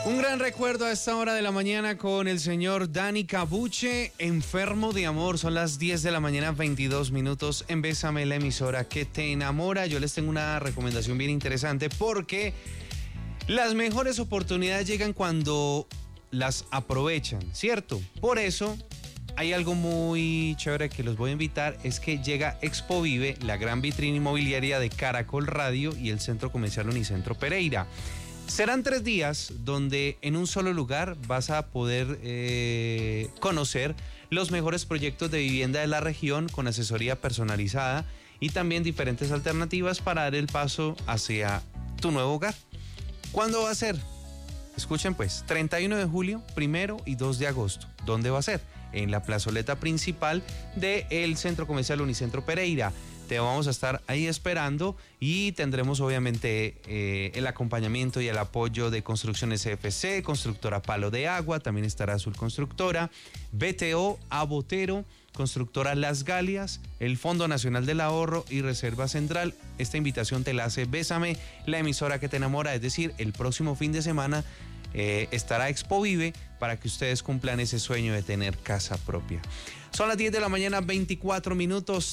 Un gran recuerdo a esta hora de la mañana con el señor Dani Cabuche, Enfermo de Amor. Son las 10 de la mañana, 22 minutos en Bésame, la emisora que te enamora. Yo les tengo una recomendación bien interesante porque las mejores oportunidades llegan cuando las aprovechan, ¿cierto? Por eso hay algo muy chévere que los voy a invitar, es que llega Expo Vive, la gran vitrina inmobiliaria de Caracol Radio y el Centro Comercial Unicentro Pereira. Serán 3 días donde en un solo lugar vas a poder conocer los mejores proyectos de vivienda de la región con asesoría personalizada y también diferentes alternativas para dar el paso hacia tu nuevo hogar. ¿Cuándo va a ser? Escuchen pues, 31 de julio, 1 y 2 de agosto. ¿Dónde va a ser? En la plazoleta principal del Centro Comercial Unicentro Pereira. Te vamos a estar ahí esperando y tendremos obviamente el acompañamiento y el apoyo de Construcciones CFC, Constructora Palo de Agua, también estará Azul Constructora, BTO, Abotero, Constructora Las Galias, el Fondo Nacional del Ahorro y Reserva Central. Esta invitación te la hace Bésame, la emisora que te enamora, es decir, el próximo fin de semana estará Expo Vive para que ustedes cumplan ese sueño de tener casa propia. Son las 10 de la mañana, 24 minutos,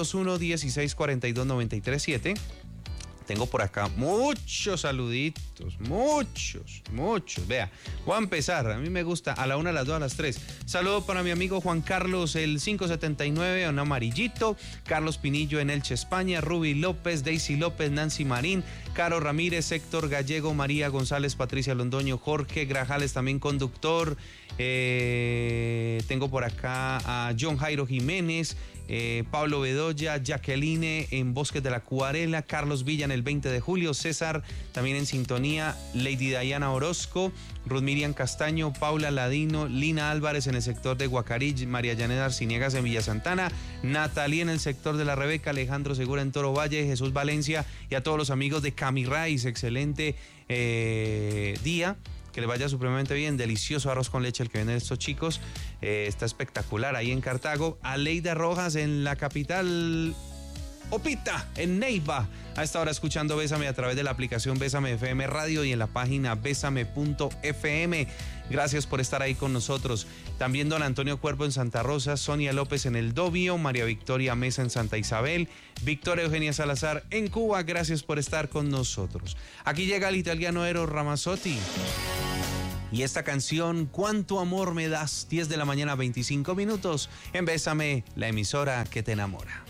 301-1642-937. Tengo por acá muchos saluditos, muchos. Vea, voy a empezar, a mí me gusta a la 1, a las 2, a las 3. Saludo para mi amigo Juan Carlos, el 579, un amarillito, Carlos Pinillo en Elche, España, Ruby López, Daisy López, Nancy Marín, Caro Ramírez, Héctor Gallego, María González, Patricia Londoño, Jorge Grajales, también conductor. Tengo por acá a John Jairo Jiménez, Pablo Bedoya, Jacqueline en Bosques de la Cuarela, Carlos Villa en el 20 de julio, César también en sintonía, Lady Diana Orozco, Ruth Miriam Castaño, Paula Ladino, Lina Álvarez en el sector de Guacarich, María Janet Arciniegas en Villa Santana, Natalie en el sector de La Rebeca, Alejandro Segura en Toro Valle, Jesús Valencia y a todos los amigos de Cami Rice, excelente día. Que le vaya supremamente bien, delicioso arroz con leche el que venden estos chicos, está espectacular ahí en Cartago. Aleida Rojas en la capital Opita, en Neiva, a esta hora escuchando Bésame a través de la aplicación Bésame FM Radio y en la página besame.fm. Gracias por estar ahí con nosotros. También don Antonio Cuervo en Santa Rosa, Sonia López en El Dobio, María Victoria Mesa en Santa Isabel, Victoria Eugenia Salazar en Cuba. Gracias por estar con nosotros. Aquí llega el italiano Eros Ramazzotti. Y esta canción, ¿Cuánto amor me das? 10 de la mañana, 25 minutos. En Bésame, la emisora que te enamora.